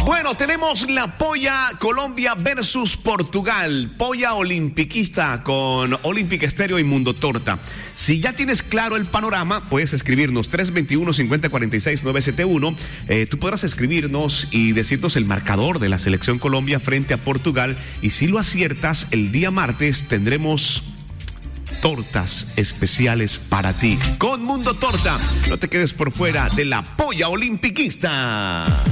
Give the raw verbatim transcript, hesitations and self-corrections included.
Bueno, tenemos la polla Colombia versus Portugal. Polla olimpiquista con Olympic Stereo y Mundo Torta. Si ya tienes claro el panorama, puedes escribirnos tres dos uno, cinco cero cuatro seis, nueve siete uno. Eh, tú podrás escribirnos y decirnos el marcador de la selección Colombia frente a Portugal. Y si lo aciertas, el día martes tendremos tortas especiales para ti con Mundo Torta. No te quedes por fuera de la polla olimpiquista.